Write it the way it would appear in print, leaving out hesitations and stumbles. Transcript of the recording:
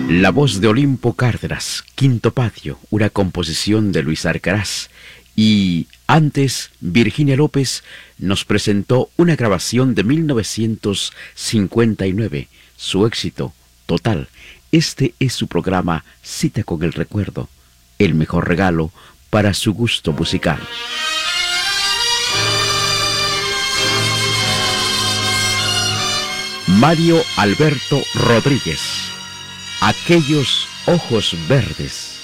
La voz de Olimpo Cárdenas, Quinto Patio, una composición de Luis Arcaraz. Y antes, Virginia López nos presentó una grabación de 1959, su éxito total. Este es su programa Cita con el Recuerdo, el mejor regalo para su gusto musical. Mario Alberto Rodríguez, Aquellos ojos verdes.